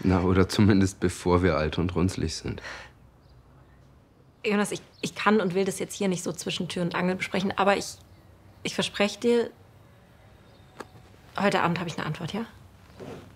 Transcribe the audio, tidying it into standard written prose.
Na, oder zumindest bevor wir alt und runzlig sind. Jonas, ich kann und will das jetzt hier nicht so zwischen Tür und Angel besprechen, aber ich verspreche dir, heute Abend habe ich eine Antwort, ja?